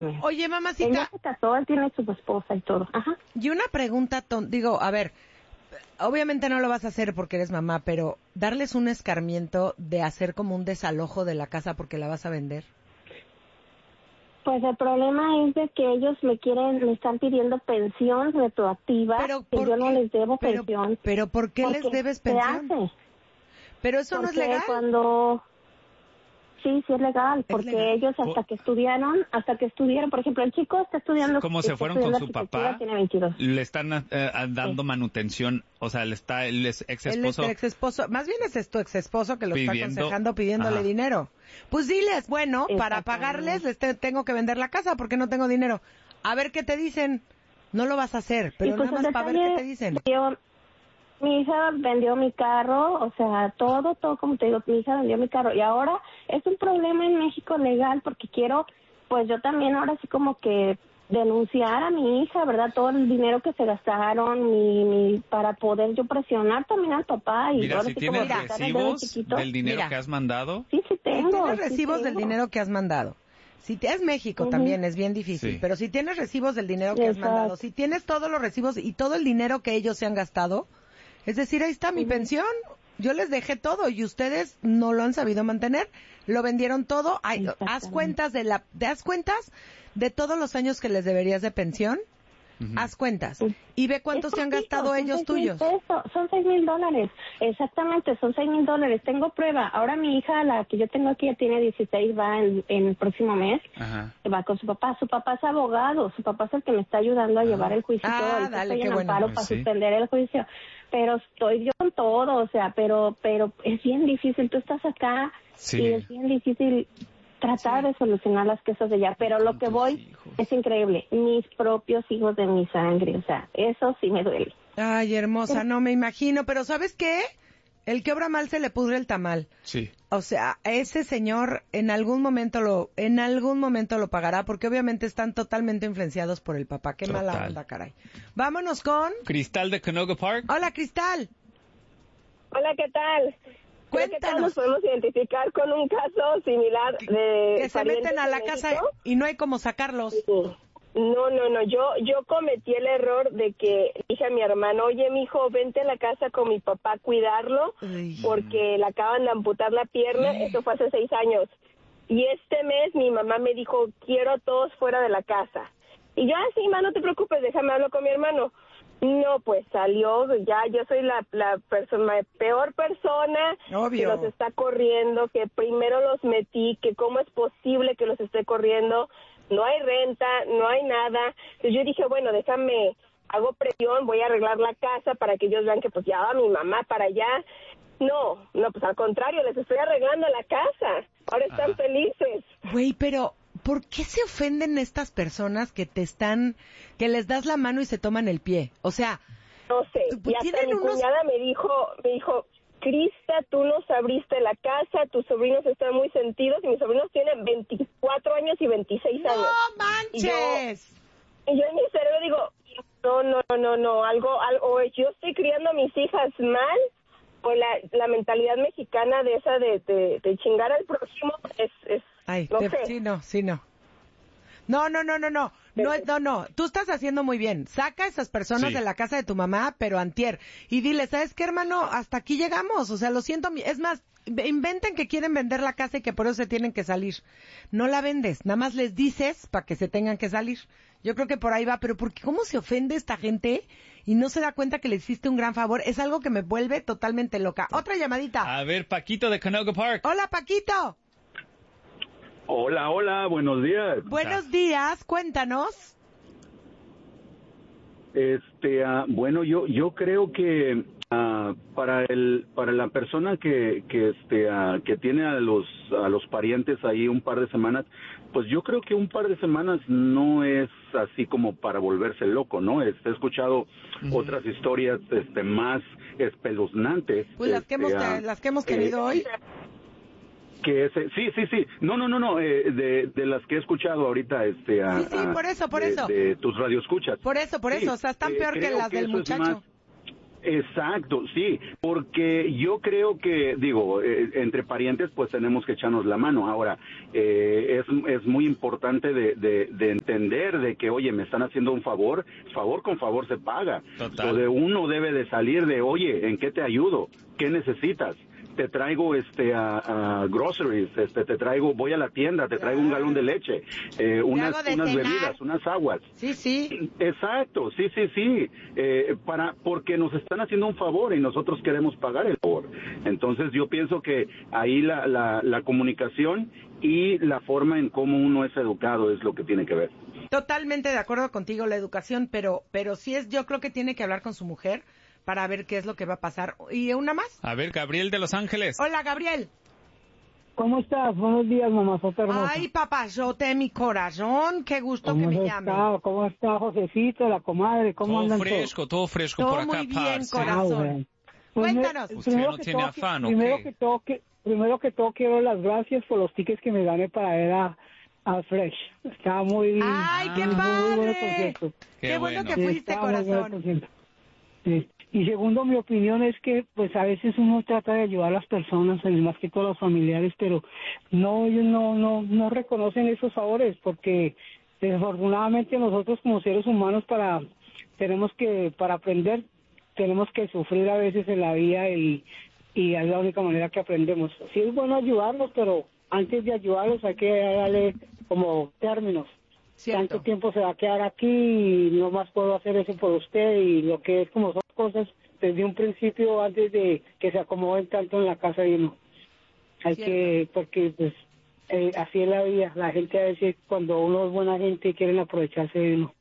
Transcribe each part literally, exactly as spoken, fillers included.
Oye, mamacita. Ella se casó, él tiene su esposa y todo. Ajá. Y una pregunta, ton... digo, a ver, obviamente no lo vas a hacer porque eres mamá, pero darles un escarmiento de hacer como un desalojo de la casa porque la vas a vender. Pues el problema es de que ellos me quieren, me están pidiendo pensión retroactiva, pero que yo no les debo pero, pensión. Pero ¿por qué les debes pensión? Se hace. Pero eso porque no es legal. Cuando sí, sí es legal, ¿Es porque legal? ellos hasta que estudiaron, hasta que estudiaron, por ejemplo, el chico está estudiando. ¿Cómo se fueron con su papá? Tiene veintidós. Le están eh, dando sí. manutención, o sea, le está el ex esposo. El ex esposo, más bien es tu ex esposo que lo pidiendo, está aconsejando pidiéndole ajá. dinero. Pues diles, bueno, para pagarles les te, tengo que vender la casa porque no tengo dinero. A ver qué te dicen. No lo vas a hacer, pero pues nada más para ver qué te dicen. Yo, mi hija vendió mi carro, o sea, todo, todo, como te digo, mi hija vendió mi carro. Y ahora es un problema en México legal porque quiero, pues yo también ahora sí como que denunciar a mi hija, ¿verdad? Todo el dinero que se gastaron mi, mi, para poder yo presionar también al papá. Y mira, ahora si sí tienes como recibos del dinero mira, que has mandado. Sí, sí tengo. Si tienes sí recibos tengo. del dinero que has mandado. Si te, es México uh-huh. también, es bien difícil, sí. pero si tienes recibos del dinero que Exacto. has mandado, si tienes todos los recibos y todo el dinero que ellos se han gastado, es decir, ahí está mi uh-huh. pensión, yo les dejé todo y ustedes no lo han sabido mantener, lo vendieron todo, ay, haz cuentas de la, de, haz cuentas de todos los años que les deberías de pensión, uh-huh. haz cuentas y ve cuántos se han gastado ellos tuyos. Pesos, son seis mil dólares, exactamente, son seis mil dólares. Tengo prueba. Ahora mi hija, la que yo tengo aquí, ya tiene dieciséis, va en, en el próximo mes, uh-huh. va con su papá. Su papá es abogado, su papá es el que me está ayudando a uh-huh. llevar el juicio. Ah, todo. dale, estoy qué en bueno. amparo Pues para sí. suspender el juicio. Pero estoy yo con todo, o sea, pero, pero es bien difícil. Tú estás acá sí. y es bien difícil tratar sí. de solucionar las cosas de allá, pero lo que voy hijos. es increíble, mis propios hijos de mi sangre, o sea, eso sí me duele. Ay, hermosa, no me imagino, pero ¿sabes qué? El que obra mal se le pudre el tamal. Sí. O sea, ese señor en algún momento lo, en algún momento lo pagará, porque obviamente están totalmente influenciados por el papá. Qué Total. mala onda, caray. Vámonos con... Cristal de Canoga Park. Hola, Cristal. Hola, ¿qué tal? Cuéntanos. ¿Qué tal nos podemos identificar con un caso similar de que se meten a la casa y no hay cómo sacarlos? Sí. No, no, no, yo yo cometí el error de que dije a mi hermano, oye, mijo, vente a la casa con mi papá a cuidarlo, Ay. porque le acaban de amputar la pierna, Ay. eso fue hace seis años. Y este mes mi mamá me dijo, quiero a todos fuera de la casa. Y yo, ah, sí, ma, no te preocupes, déjame hablar con mi hermano. No, pues salió, ya yo soy la, la persona, peor persona Obvio. que los está corriendo, que primero los metí, que cómo es posible que los esté corriendo, no hay renta, no hay nada. Entonces yo dije, bueno, déjame, hago presión, voy a arreglar la casa para que ellos vean que pues ya va mi mamá para allá. No, no, pues al contrario, les estoy arreglando la casa, ahora están Ajá. felices. Güey, pero... ¿por qué se ofenden estas personas que te están, que les das la mano y se toman el pie? O sea, no sé, y hasta mi unos... cuñada me dijo, me dijo, Crista, tú nos abriste la casa, tus sobrinos están muy sentidos, y mis sobrinos tienen veinticuatro años y veintiséis años. ¡No manches! Y yo, y yo en mi cerebro digo, no, no, no, no, no, algo, algo, yo estoy criando a mis hijas mal, o la, la mentalidad mexicana de esa de, de, de chingar al próximo es, es Ay, no te, sé. sí, no, sí, no. No, no, no, no, no, no, no, no, tú estás haciendo muy bien. Saca a esas personas sí. de la casa de tu mamá, pero antier, y dile, ¿sabes qué, hermano? Hasta aquí llegamos, o sea, lo siento, es más, inventen que quieren vender la casa y que por eso se tienen que salir. No la vendes, nada más les dices para que se tengan que salir. Yo creo que por ahí va, pero porque cómo se ofende esta gente y no se da cuenta que le hiciste un gran favor, es algo que me vuelve totalmente loca. Otra llamadita. A ver, Paquito de Canoga Park. Hola, Paquito. Hola, hola, buenos días. Buenos días, cuéntanos. Este, uh, bueno, yo yo creo que uh, para el para la persona que que este uh, que tiene a los a los parientes ahí un par de semanas, pues yo creo que un par de semanas no es así como para volverse loco, ¿no? Este, he escuchado uh-huh. otras historias este más espeluznantes. Pues las este, que hemos uh, las que hemos tenido eh, hoy. Que ese, sí, sí, sí, no, no, no, no, eh, de, de las que he escuchado ahorita, este, a, sí, sí, por eso, por de, eso, de tus radioescuchas. Por eso, por sí, eso, o sea, están eh, peor que las que del muchacho. Más, Exacto, sí, porque yo creo que, digo, eh, entre parientes pues tenemos que echarnos la mano. Ahora, eh, es, es muy importante de, de, de entender de que, oye, me están haciendo un favor, favor con favor se paga. Total. Donde uno debe de salir de, oye, ¿en qué te ayudo? ¿Qué necesitas? Te traigo este a, a groceries, este te traigo, voy a la tienda, te traigo un galón de leche, eh, unas, unas bebidas, unas aguas. Sí, sí. Exacto, sí, sí, sí, eh, para porque nos están haciendo un favor y nosotros queremos pagar el favor. Entonces yo pienso que ahí la, la, la comunicación y la forma en cómo uno es educado es lo que tiene que ver. Totalmente de acuerdo contigo, la educación, pero pero sí es, yo creo que tiene que hablar con su mujer para ver qué es lo que va a pasar. ¿Y una más? A ver, Gabriel de Los Ángeles. Hola, Gabriel. ¿Cómo estás? Buenos días, mamazota hermosa. Ay, papayote, mi corazón, qué gusto que me llames. Está? ¿Cómo está, Josecito, la comadre? ¿Cómo todo andan fresco, todos? todo fresco todo por acá, muy bien, parce. corazón. Ah, bueno. Cuéntanos. Me, ¿Usted no tiene todo, afán o primero qué? que todo, que, primero que todo, quiero dar las gracias por los tickets que me gané para ir a, a Fresh. Estaba muy... ¡Ay, qué muy, padre! Muy bueno, por cierto. Qué, Qué bueno, bueno. que Sí, fuiste, estaba muy bueno, por corazón. cierto. Sí. Y segundo, mi opinión es que pues a veces uno trata de ayudar a las personas, más que todos los familiares, pero no, ellos no, no, no reconocen esos favores, porque desafortunadamente nosotros como seres humanos para tenemos que, para aprender, tenemos que sufrir a veces en la vida y, y es la única manera que aprendemos. Sí es bueno ayudarlos, pero antes de ayudarlos hay que darle como términos. Cierto. Tanto tiempo se va a quedar aquí y no más puedo hacer eso por usted, y lo que es como son cosas desde un principio antes de que se acomoden tanto en la casa de uno. Hay Cierto. que, porque pues eh, así es la vida, la gente a veces cuando uno es buena gente quieren aprovecharse de uno.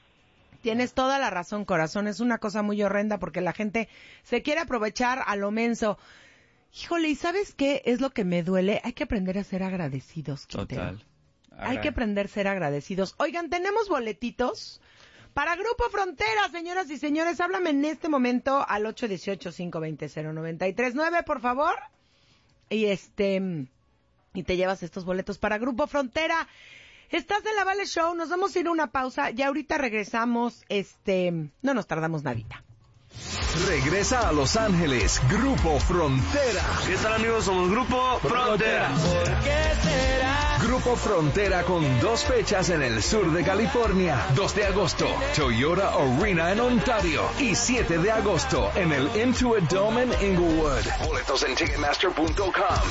Tienes toda la razón, corazón, es una cosa muy horrenda porque la gente se quiere aprovechar a lo menso. Híjole, ¿y sabes qué es lo que me duele? Hay que aprender a ser agradecidos, Quintero. Total. Hay que aprender a ser agradecidos. Oigan, tenemos boletitos para Grupo Frontera, señoras y señores. Háblame en este momento al ocho uno ocho, cinco dos cero, cero nueve tres nueve, por favor. Y este y te llevas estos boletos para Grupo Frontera. Estás en la Vale Show, nos vamos a ir a una pausa y ahorita regresamos. Este, no nos tardamos nadita. Regresa a Los Ángeles, Grupo Frontera. ¿Qué tal, amigos? Somos Grupo Frontera. ¿Por qué será? Grupo Frontera con dos fechas en el sur de California. dos de agosto, Toyota Arena en Ontario. Y siete de agosto en el Intuit Dome en Inglewood. Boletos en ticketmaster punto com.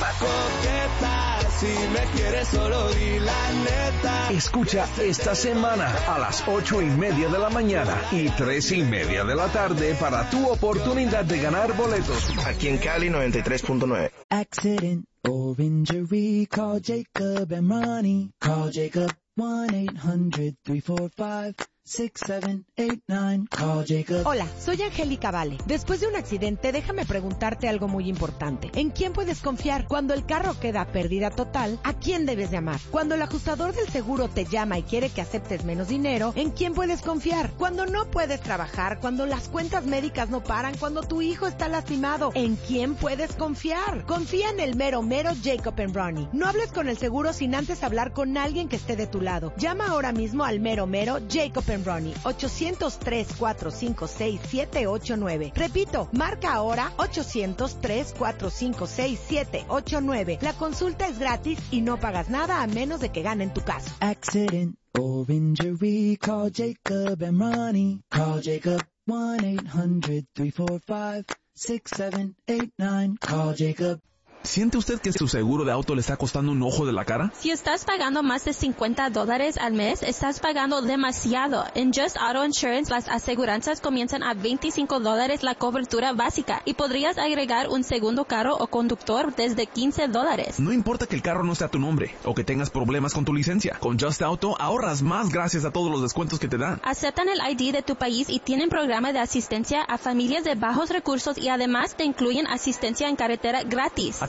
Si me quieres solo di la neta. Escucha esta semana a las ocho y media de la mañana y tres y media de la tarde para tu oportunidad de ganar boletos. Aquí en Cali noventa y tres punto nueve. Accident or injury, call Jacob and Ronnie. Call Jacob one eight hundred, three four five, six seven eight nine. Call Jacob. Hola, soy Angélica Vale. Después de un accidente, déjame preguntarte algo muy importante. ¿En quién puedes confiar? Cuando el carro queda pérdida total, ¿a quién debes llamar? Cuando el ajustador del seguro te llama y quiere que aceptes menos dinero, ¿en quién puedes confiar? Cuando no puedes trabajar, cuando las cuentas médicas no paran, cuando tu hijo está lastimado, ¿en quién puedes confiar? Confía en el mero mero Jacob and Ronnie. No hables con el seguro sin antes hablar con alguien que esté de tu lado. Llama ahora mismo al mero mero Jacob and Ronnie, ochocientos, tres cuatro cinco seis, siete ocho nueve. Repito, marca ahora ochocientos, tres cuatro cinco seis, siete ocho nueve. La consulta es gratis y no pagas nada a menos de que ganen tu caso. Accident or injury, call Jacob and Ronnie. Call Jacob one eight hundred, three four five, six seven eight nine. Call Jacob. ¿Siente usted que su seguro de auto le está costando un ojo de la cara? Si estás pagando más de cincuenta dólares al mes, estás pagando demasiado. En Just Auto Insurance, las aseguranzas comienzan a veinticinco dólares la cobertura básica y podrías agregar un segundo carro o conductor desde quince dólares. No importa que el carro no esté a tu nombre o que tengas problemas con tu licencia. Con Just Auto ahorras más gracias a todos los descuentos que te dan. Aceptan el I D de tu país y tienen programa de asistencia a familias de bajos recursos y además te incluyen asistencia en carretera gratis. Atención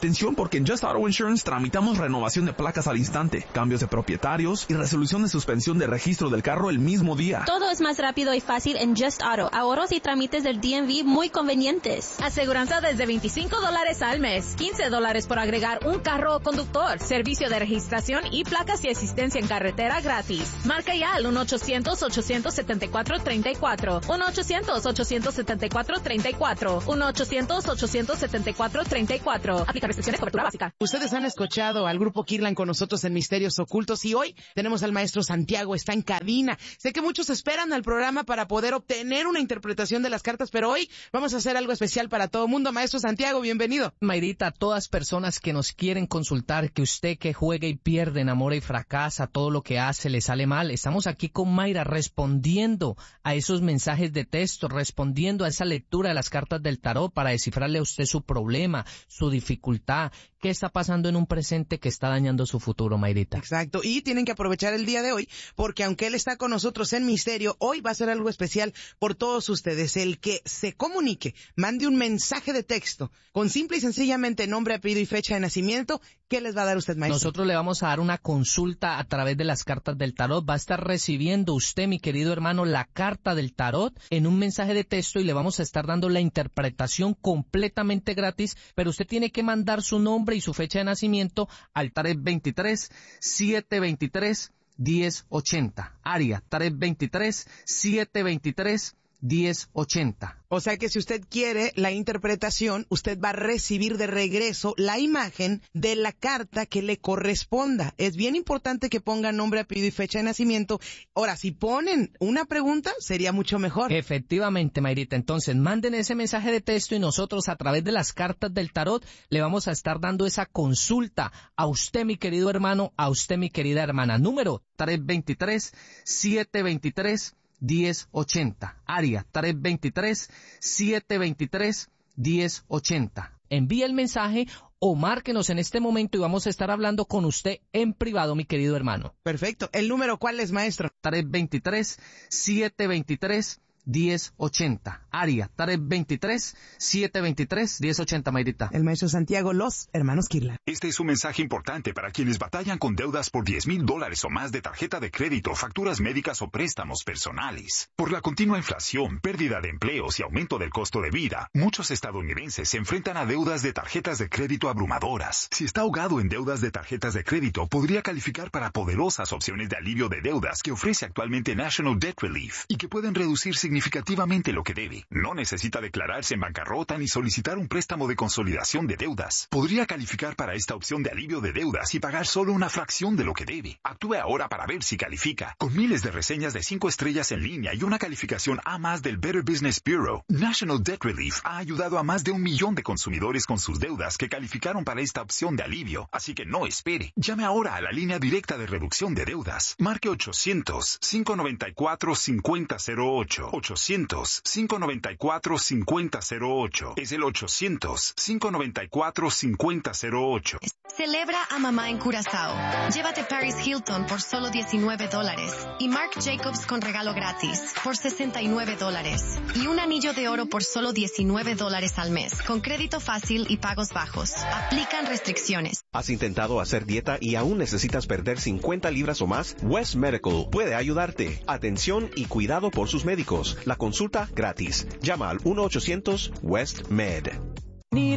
atención porque en Just Auto Insurance tramitamos renovación de placas al instante, cambios de propietarios y resolución de suspensión de registro del carro el mismo día. Todo es más rápido y fácil en Just Auto. Ahorros y trámites del D M V muy convenientes. Aseguranza desde veinticinco dólares al mes, quince dólares por agregar un carro o conductor, servicio de registración y placas y asistencia en carretera gratis. Marca ya al uno ochocientos, ochocientos setenta y cuatro, treinta y cuatro, uno ochocientos, ochocientos setenta y cuatro, treinta y cuatro, uno ochocientos, ochocientos setenta y cuatro, treinta y cuatro. Aplica restricciones, cobertura básica. Ustedes han escuchado al Grupo Kirlan con nosotros en Misterios Ocultos y hoy tenemos al maestro Santiago, está en cabina. Sé que muchos esperan al programa para poder obtener una interpretación de las cartas, pero hoy vamos a hacer algo especial para todo el mundo. Maestro Santiago, bienvenido. Mayrita, todas personas que nos quieren consultar, que usted que juega y pierde, enamora y fracasa, todo lo que hace le sale mal, estamos aquí con Mayra respondiendo a esos mensajes de texto, respondiendo a esa lectura de las cartas del tarot para descifrarle a usted su problema, su dificultad, qué está pasando en un presente que está dañando su futuro, Mayrita. Exacto, y tienen que aprovechar el día de hoy, porque aunque él está con nosotros en misterio, hoy va a ser algo especial por todos ustedes. El que se comunique, mande un mensaje de texto con simple y sencillamente nombre, apellido y fecha de nacimiento. ¿Qué les va a dar usted, maestro? Nosotros le vamos a dar una consulta a través de las cartas del tarot. Va a estar recibiendo usted, mi querido hermano, la carta del tarot en un mensaje de texto y le vamos a estar dando la interpretación completamente gratis, pero usted tiene que mandar su nombre y su fecha de nacimiento al tres veintitrés, siete veintitrés, diez ochenta. Área tres veintitrés, siete veintitrés, diez ochenta. O sea que si usted quiere la interpretación, usted va a recibir de regreso la imagen de la carta que le corresponda. Es bien importante que pongan nombre, apellido y fecha de nacimiento. Ahora, si ponen una pregunta, sería mucho mejor. Efectivamente, Mayrita. Entonces, manden ese mensaje de texto y nosotros a través de las cartas del tarot le vamos a estar dando esa consulta a usted, mi querido hermano, a usted, mi querida hermana. Número tres veintitrés, siete veintitrés, diez ochenta. Área tres veintitrés, siete veintitrés, diez ochenta. Envíe el mensaje o márquenos en este momento y vamos a estar hablando con usted en privado, mi querido hermano. Perfecto. ¿El número cuál es, maestro? tres veintitrés, siete veintitrés, diez ochenta. Área tres veintitrés, siete veintitrés, diez ochenta, Mayrita. El maestro Santiago, los hermanos Kirlan. Este es un mensaje importante para quienes batallan con deudas por diez mil dólares o más de tarjeta de crédito, facturas médicas o préstamos personales. Por la continua inflación, pérdida de empleos y aumento del costo de vida, muchos estadounidenses se enfrentan a deudas de tarjetas de crédito abrumadoras. Si está ahogado en deudas de tarjetas de crédito, podría calificar para poderosas opciones de alivio de deudas que ofrece actualmente National Debt Relief y que pueden reducir significativamente lo que debe. No necesita declararse en bancarrota ni solicitar un préstamo de consolidación de deudas. Podría calificar para esta opción de alivio de deudas y pagar solo una fracción de lo que debe. Actúe ahora para ver si califica. Con miles de reseñas de cinco estrellas en línea y una calificación A más del Better Business Bureau, National Debt Relief ha ayudado a más de un millón de consumidores con sus deudas que calificaron para esta opción de alivio. Así que no espere. Llame ahora a la línea directa de reducción de deudas. Marque ochocientos, cinco noventa y cuatro, cincuenta cero ocho. ochocientos, cinco noventa y cuatro, cincuenta cero ocho. Es el ochocientos, cinco noventa y cuatro, cincuenta cero ocho. Celebra a mamá en Curazao. Llévate Paris Hilton por solo diecinueve dólares y Marc Jacobs con regalo gratis por sesenta y nueve dólares y un anillo de oro por solo diecinueve dólares al mes con crédito fácil y pagos bajos. Aplican restricciones. ¿Has intentado hacer dieta y aún necesitas perder cincuenta libras o más? West Medical puede ayudarte. Atención y cuidado por sus médicos. La consulta gratis. Llama al uno ochocientos West Med.